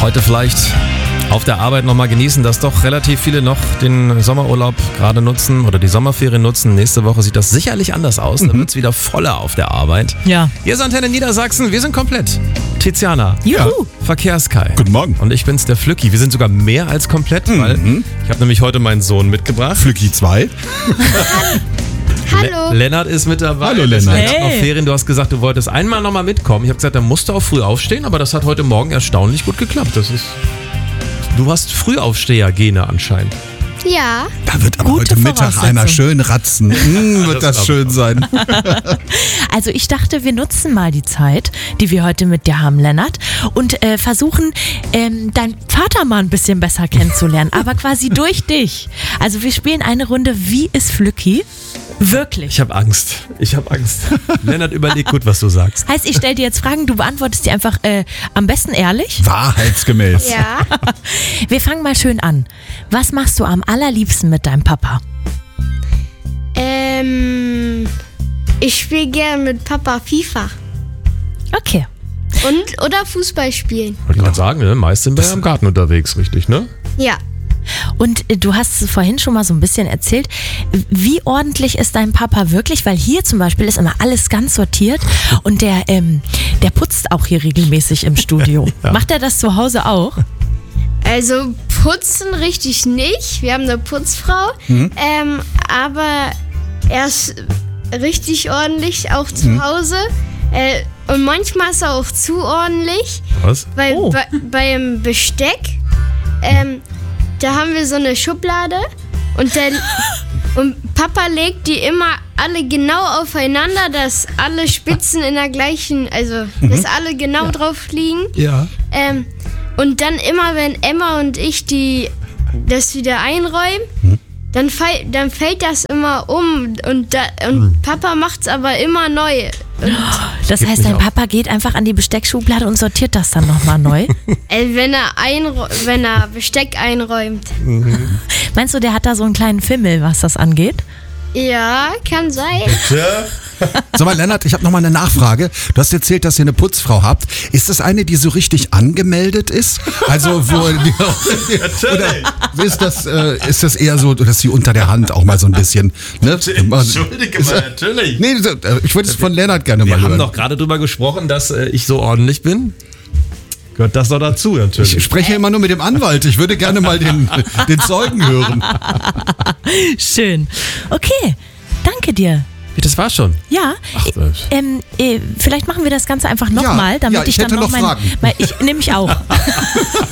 Heute vielleicht auf der Arbeit nochmal genießen, dass doch relativ viele noch den Sommerurlaub gerade nutzen oder die Sommerferien nutzen. Nächste Woche sieht das sicherlich anders aus. Da wird es wieder voller auf der Arbeit. Ja. Hier ist Antenne Niedersachsen. Wir sind komplett. Tiziana. Juhu. Verkehrskai. Guten Morgen. Und ich bin's, der Flücki. Wir sind sogar mehr als komplett, weil ich habe nämlich heute meinen Sohn mitgebracht. Flücki 2. Hallo. Lennart ist mit dabei. Hallo, Lennart. Er hat noch Ferien. Du hast gesagt, du wolltest einmal nochmal mitkommen. Ich habe gesagt, er musste auch früh aufstehen, aber das hat heute Morgen erstaunlich gut geklappt. Du hast Frühaufsteher-Gene anscheinend. Ja. Da wird aber Gute heute Mittag einer Voraussetzung. schön ratzen. Wird das schön sein. Also ich dachte, wir nutzen mal die Zeit, die wir heute mit dir haben, Lennart, und versuchen, deinen Vater mal ein bisschen besser kennenzulernen, aber quasi durch dich. Also wir spielen eine Runde, wie ist Flücki? Wirklich. Ich habe Angst. Lennart, überleg gut, was du sagst. Heißt, ich stelle dir jetzt Fragen, du beantwortest die einfach am besten ehrlich. Wahrheitsgemäß. Ja. Wir fangen mal schön an. Was machst du am allerliebsten mit deinem Papa? Ich spiele gern mit Papa FIFA. Okay. Oder Fußball spielen. Wollte gerade sagen, ne? Meist sind wir ja im Garten unterwegs, richtig, ne? Ja. Und du hast vorhin schon mal so ein bisschen erzählt, wie ordentlich ist dein Papa wirklich? Weil hier zum Beispiel ist immer alles ganz sortiert und der putzt auch hier regelmäßig im Studio. Ja. Macht er das zu Hause auch? Also putzen richtig nicht. Wir haben eine Putzfrau. Aber er ist richtig ordentlich, auch zu Hause. Und manchmal ist er auch zu ordentlich. Was? Weil Oh. beim Besteck, da haben wir so eine Schublade und Papa legt die immer alle genau aufeinander, dass alle Spitzen in der gleichen, also dass alle genau drauf liegen. Ja. Und dann immer, wenn Emma und ich das wieder einräumen, dann fällt das immer um und Papa macht's aber immer neu. Das Gib heißt, mich dein auf. Papa geht einfach an die Besteckschublade und sortiert das dann nochmal neu? Wenn er Besteck einräumt. Meinst du, der hat da so einen kleinen Fimmel, was das angeht? Ja, kann sein. Sag mal, Lennart, ich habe noch mal eine Nachfrage. Du hast erzählt, dass ihr eine Putzfrau habt. Ist das eine, die so richtig angemeldet ist? Also, oder ist das eher so, dass sie unter der Hand auch mal so ein bisschen... Ne? Entschuldige mal, natürlich. Nee, ich würde es von Lennart gerne Wir mal haben hören. doch gerade drüber gesprochen, dass ich so ordentlich bin. Gehört das doch dazu, natürlich. Ich spreche immer nur mit dem Anwalt. Ich würde gerne mal den Zeugen hören. Schön. Okay, danke dir. Das war schon. Ja, Ach, vielleicht machen wir das Ganze einfach nochmal, Ja, damit ich hätte noch Fragen. Ich nehme mich auch.